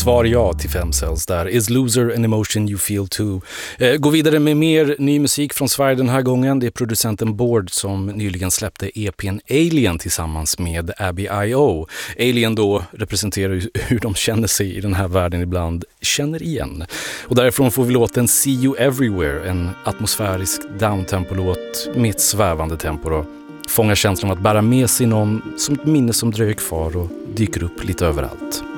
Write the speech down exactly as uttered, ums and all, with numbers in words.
Svar ja till fem cells där. Is loser an emotion you feel too. Eh, gå vidare med mer ny musik från Sverige den här gången. Det är producenten Board som nyligen släppte E P:n Alien tillsammans med Abby I O. Alien då representerar ju hur de känner sig i den här världen ibland känner igen. Och därifrån får vi låten See You Everywhere, en atmosfärisk downtempo-låt med ett svävande tempo då. Fångar känslan av att bära med sig någon som ett minne som dröjer kvar och dyker upp lite överallt.